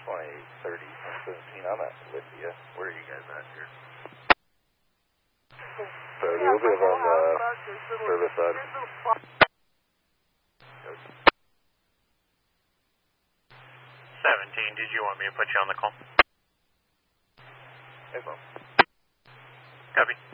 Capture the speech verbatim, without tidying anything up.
twenty-eight thirty, seventeen. I'm at Lithia. Where are you guys at here? thirty, we'll be over on the service side. seventeen, did you want me to put you on the call? Hey, Mom. Copy.